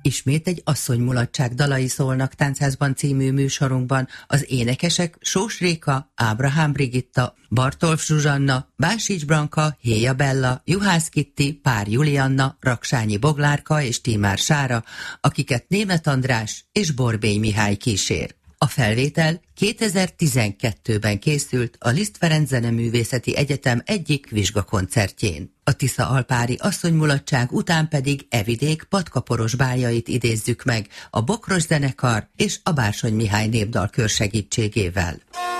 Ismét egy asszonymulatság dalai szólnak Táncházban című műsorunkban. Az énekesek Sós Réka, Ábrahám Brigitta, Bartolf Zsuzsanna, Bánsics Branka, Héja Bella, Juhász Kitti, Pár Julianna, Raksányi Boglárka és Tímár Sára, akiket Németh András és Borbély Mihály kísér. A felvétel 2012-ben készült a Liszt Ferenc Zeneművészeti Egyetem egyik vizsgakoncertjén. A Tisza-Alpári asszonymulatság után pedig Evidék patkaporos báljait idézzük meg a Bokros Zenekar és a Bársony Mihály Népdalkör segítségével.